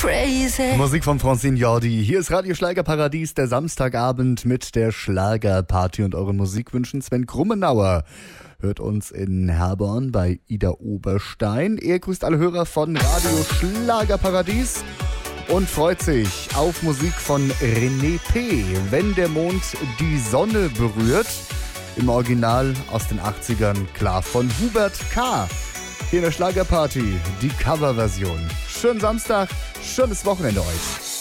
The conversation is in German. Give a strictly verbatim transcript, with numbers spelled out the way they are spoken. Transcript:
crazy. Musik von Francine Jordi. Hier ist Radio Schlagerparadies, der Samstagabend mit der Schlagerparty und euren Musikwünschen. Sven Krummenauer hört uns in Herborn bei Ida Oberstein. Er grüßt alle Hörer von Radio Schlagerparadies und freut sich auf Musik von René P. Wenn der Mond die Sonne berührt. Im Original aus den achtzigern, klar, von Hubert K. Hier in der Schlagerparty, die Coverversion. Schönen Samstag, schönes Wochenende euch.